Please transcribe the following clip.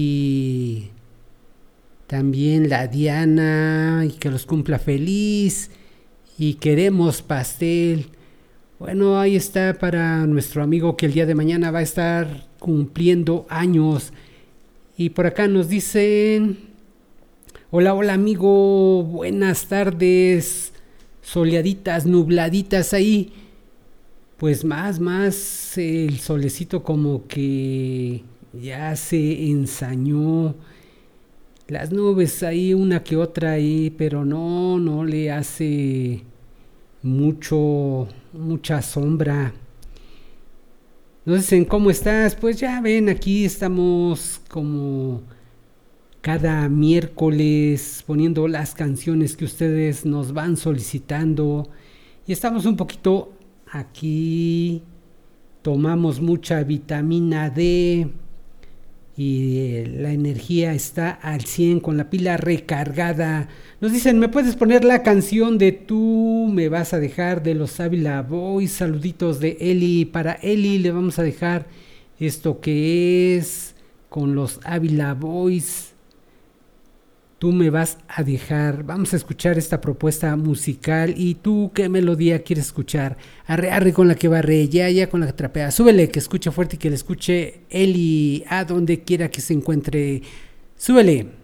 y también la Diana, y que los cumpla feliz, y queremos pastel. Bueno, ahí está para nuestro amigo que el día de mañana va a estar cumpliendo años. Y por acá nos dicen, hola, hola amigo, buenas tardes, soleaditas, nubladitas ahí. Pues más, el solecito como que ya se ensañó. Las nubes ahí, una que otra ahí, pero no le hace mucha sombra. Nos dicen, ¿cómo estás? Pues ya ven, aquí estamos como cada miércoles poniendo las canciones que ustedes nos van solicitando. Y estamos un poquito aquí, tomamos mucha vitamina D y la energía está al 100 con la pila recargada. Nos dicen, ¿me puedes poner la canción de Tú me vas a dejar de los Ávila Boys? Saluditos de Eli. Para Eli le vamos a dejar esto que es con los Ávila Boys. Tú me vas a dejar. Vamos a escuchar esta propuesta musical. ¿Y tú qué melodía quieres escuchar? Arre, arre con la que barre, ya con la que trapea. Súbele, que escuche fuerte y que le escuche Eli a donde quiera que se encuentre. Súbele.